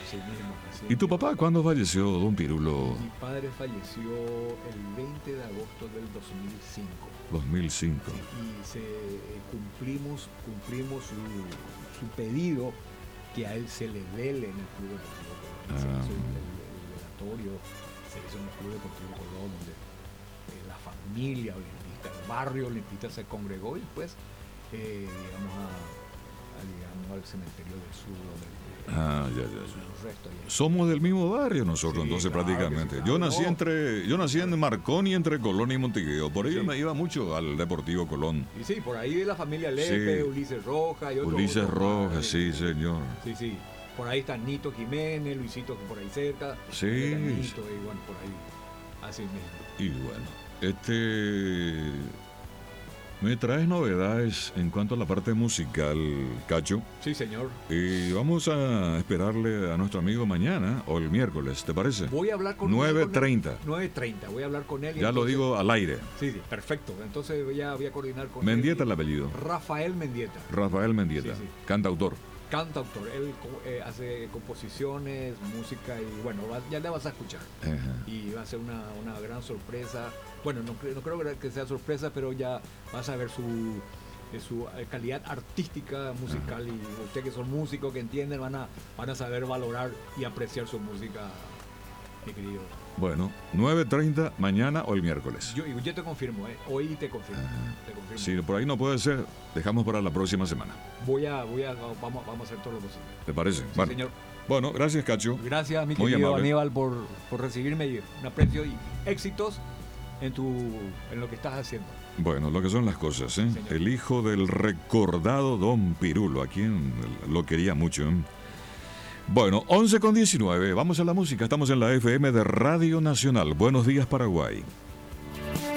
Así mismo, así ¿Y tu mismo. papá cuándo falleció, don Pirulo? Mi padre falleció el 20 de agosto del 2005. 2005. Sí, y cumplimos su pedido que a él se le vele en el Club Deportivo Colón. Se hizo el velatorio, se hizo en el Club Deportivo Colón, donde la familia olimpista, el barrio olimpista se congregó y después llegamos al cementerio del sur, Ya. sus restos. Somos del mismo barrio nosotros, Sí, entonces claro que prácticamente. sí, Yo claro. nací en Marconi, entre Colón y Montevideo. Por ello Sí. me iba mucho al Deportivo Colón. Y sí, por ahí de la familia Lepe, Sí. Ulises Rojas y otros. Ulises otros Rojas, más. sí, señor. Sí. Por ahí está Nito Jiménez, Luisito que por ahí cerca. Sí. Nito, y bueno, por ahí. Así mismo. Y bueno, me traes novedades en cuanto a la parte musical, Cacho. Sí, señor. Y vamos a esperarle a nuestro amigo mañana o el miércoles, ¿te parece? Voy a hablar con 9:30. 9:30, voy a hablar con él. Ya lo digo al aire. Sí, perfecto. Entonces ya voy a coordinar con Mendieta él. el apellido. Rafael Mendieta. Rafael Mendieta, Sí. cantautor. Cantautor. Él hace composiciones, música y bueno, ya le vas a escuchar. Ajá. Y va a ser una gran sorpresa. Bueno, no creo que sea sorpresa, pero ya vas a ver su calidad artística, musical. Ajá. Y ustedes que son músicos, que entienden, van a saber valorar y apreciar su música, mi querido. Bueno, 9:30 mañana o el miércoles. Yo te confirmo, hoy te confirmo. Te confirmo. Si por ahí no puede ser, dejamos para la próxima semana. Vamos a hacer todo lo posible. ¿Te parece? Sí, bueno, señor. Bueno, gracias, Cacho. Gracias, mi Muy querido amable. Aníbal, por recibirme y un aprecio y éxitos en lo que estás haciendo. Bueno, lo que son las cosas, ¿eh? Sí, señor. El hijo del recordado Don Pirulo, a quien lo quería mucho, ¿eh? Bueno, 11:19, vamos a la música, estamos en la FM de Radio Nacional. Buenos días, Paraguay.